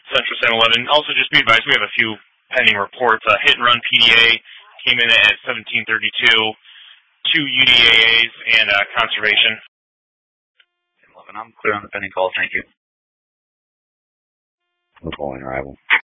Central 711. Also, just be advised, we have a few pending reports. Hit and run PDA came in at 1732, 2 UDAAs, and conservation. 11, I'm clear on the pending call. Thank you. Following arrival.